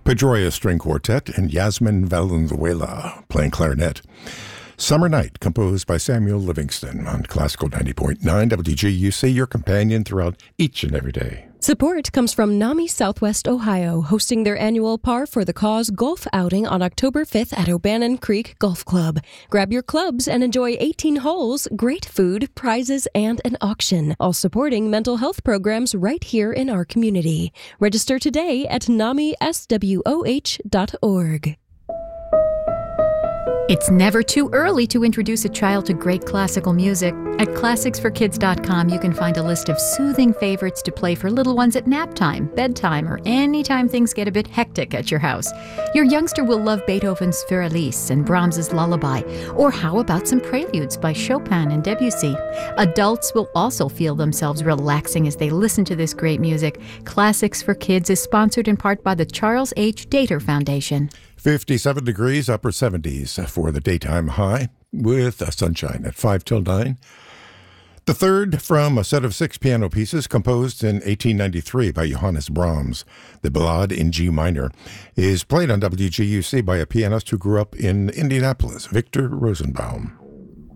Pedroia String Quartet, and Yasmin Valenzuela playing clarinet. Summer Night, composed by Samuel Livingston on Classical 90.9 WGUC, your companion throughout each and every day. Support comes from NAMI Southwest Ohio, hosting their annual Par for the Cause golf outing on October 5th at O'Bannon Creek Golf Club. Grab your clubs and enjoy 18 holes, great food, prizes, and an auction, all supporting mental health programs right here in our community. Register today at namiswoh.org. It's never too early to introduce a child to great classical music. At classicsforkids.com, you can find a list of soothing favorites to play for little ones at nap time, bedtime, or anytime things get a bit hectic at your house. Your youngster will love Beethoven's Fürelise and Brahms's Lullaby. Or how about some preludes by Chopin and Debussy? Adults will also feel themselves relaxing as they listen to this great music. Classics for Kids is sponsored in part by the Charles H. Dater Foundation. 57 degrees, upper 70s for the daytime high, with sunshine at 5 till 9. The third from a set of 6 piano pieces composed in 1893 by Johannes Brahms, the Ballade in G minor, is played on WGUC by a pianist who grew up in Indianapolis, Victor Rosenbaum.